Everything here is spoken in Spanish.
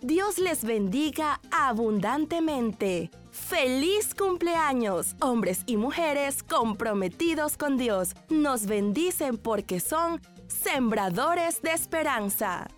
Dios les bendiga abundantemente. ¡Feliz cumpleaños! Hombres y mujeres comprometidos con Dios nos bendicen porque son sembradores de esperanza.